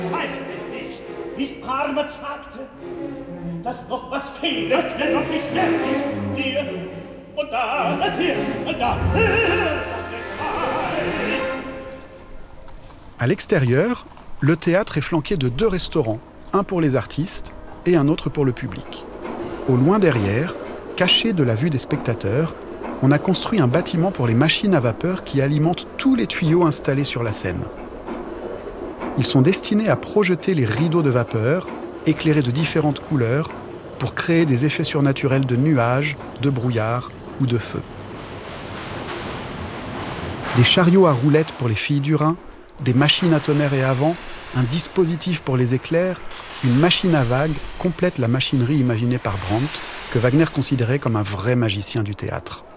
Zeigst es nicht, nicht armer Zagte, dass noch was fehlt, es wird noch nicht fertig, hier und da, das hier und da, das wird frei. À l'extérieur, le théâtre est flanqué de 2 restaurants, un pour les artistes et un autre pour le public. Au loin derrière, caché de la vue des spectateurs, on a construit un bâtiment pour les machines à vapeur qui alimentent tous les tuyaux installés sur la scène. Ils sont destinés à projeter les rideaux de vapeur, éclairés de différentes couleurs, pour créer des effets surnaturels de nuages, de brouillard ou de feu. Des chariots à roulettes pour les filles du Rhin, des machines à tonnerre et à vent, un dispositif pour les éclairs, une machine à vagues complètent la machinerie imaginée par Brandt, que Wagner considérait comme un vrai magicien du théâtre.